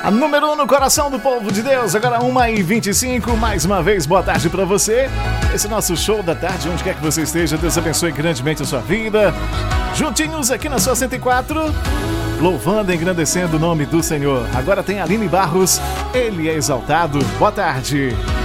A número 1 no coração do povo de Deus, agora 1h25, mais uma vez, boa tarde pra você. Esse é nosso show da tarde, onde quer que você esteja, Deus abençoe grandemente a sua vida. Juntinhos aqui na sua 104, louvando e engrandecendo o nome do Senhor. Agora tem Aline Barros, Ele é exaltado. Boa tarde.